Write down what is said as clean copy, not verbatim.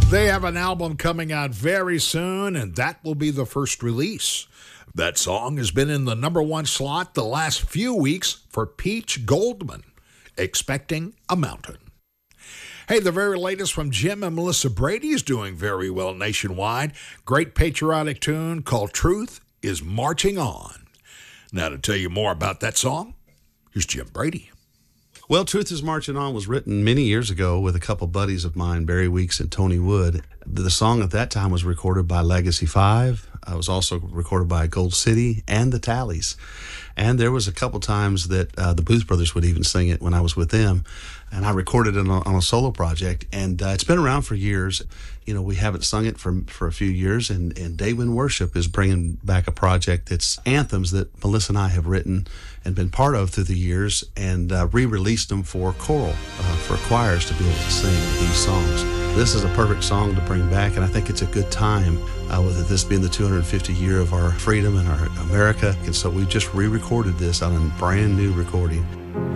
They have an album coming out very soon, and that will be the first release. That song has been in the #1 slot the last few weeks for Peach Goldman, Expecting a Mountain. Hey, the very latest from Jim and Melissa Brady is doing very well nationwide. Great patriotic tune called Truth is Marching On. Now to tell you more about that song, here's Jim Brady. Well, Truth is Marching On was written many years ago with a couple buddies of mine, Barry Weeks and Tony Wood. The song at that time was recorded by Legacy 5. It was also recorded by Gold City and the Tallies. And there was a couple times that the Booth Brothers would even sing it when I was with them. And I recorded it on a solo project. And it's been around for years. You know, we haven't sung it for a few years. And Daywind Worship is bringing back a project that's anthems that Melissa and I have written and been part of through the years, and re-released them for choral, for choirs to be able to sing these songs. This is a perfect song to bring back, and I think it's a good time, with this being the 250th year of our freedom and our America. And so we just re-recorded this on a brand new recording.